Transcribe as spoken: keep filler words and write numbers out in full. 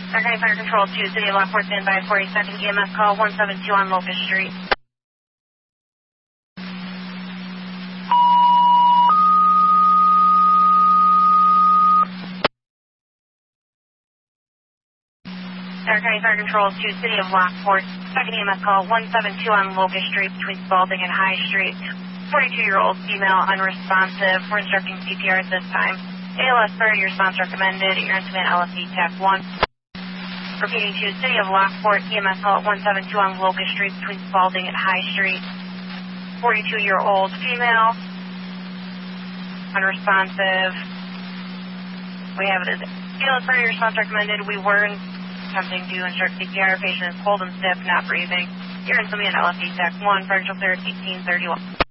County Fire Control two, City of Lockport, standby for a second E M S call, one seven two on Locust Street. County Fire Control two, City of Lockport, second E M S call, one seven two on Locust Street between Spalding and High Street. forty-two-year-old female, unresponsive. We're instructing C P R at this time. A L S thirty, response recommended. Ear intimate L S E tap one. Repeating to City of Lockport, E M S call at one seven two on Locust Street between Spalding and High Street. forty-two-year-old female, unresponsive. We have it as A L S thirty, response recommended. We were attempting to instruct C P R. Patient is cold and stiff, not breathing. Ear intimate L S E tap one. Fire Control clear at eighteen thirty-one.